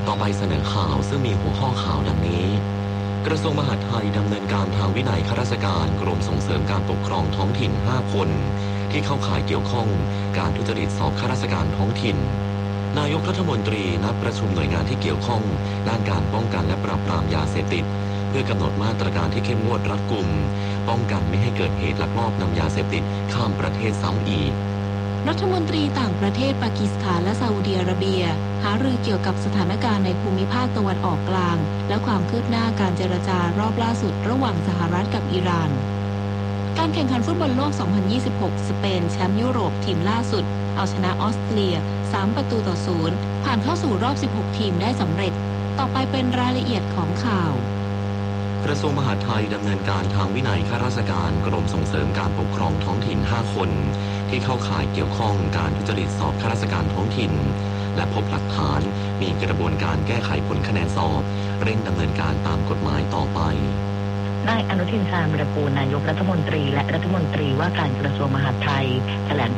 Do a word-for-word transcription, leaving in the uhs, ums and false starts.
ต่อไปเสนอข่าวซึ่งมีหัวข้อข่าวดังนี้กระทรวงมหาดไทยดำเนินการทางวินัยข้าราชการกรมส่งเสริมการปกครองท้องถิ่นห้าคนที่เข้าข่ายเกี่ยวข้องการทุจริตสอบข้าราชการท้องถิ่นนายกรัฐมนตรีนัดประชุมหน่วยงานที่เกี่ยวข้องด้านการป้องกันและปราบปรามยาเสพติดเพื่อกำหนดมาตรการที่เข้มงวดรัดกุมป้องกันไม่ให้เกิดเหตุลักลอบนำยาเสพติดข้ามประเทศซ้ำอีกรัฐมนตรีต่างประเทศปากีสถานและซาอุดิอาระเบียหารือเกี่ยวกับสถานการณ์ในภูมิภาคตะวันออกกลางและความคืบหน้าการเจรจารอบล่าสุดระหว่างสหรัฐกับอิหร่านการแข่งขันฟุตบอลโลก สองพันยี่สิบหก สเปนแชมป์ยุโรปทีมล่าสุดเอาชนะออสเตรีย สาม ประตูต่อ ศูนย์ ผ่านเข้าสู่รอบ สิบหก ทีมได้สำเร็จต่อไปเป็นรายละเอียดของข่าวกระทรวงมหาดไทยดำเนินการทางวินัยข้าราชการกรมส่งเสริมการปกครองท้องถิ่นห้าคนที่เข้าข่ายเกี่ยวข้องการทุจริตสอบข้าราชการท้องถิ่นและพบหลักฐานมีกระบวนการแก้ไขผลคะแนนสอบเร่งดำเนินการตามกฎหมายต่อไปนายอนุทินชาญวิรากูลนายกรัฐมนตรีและรัฐมนตรีว่าการกระทรวงมหาดไทยแถลง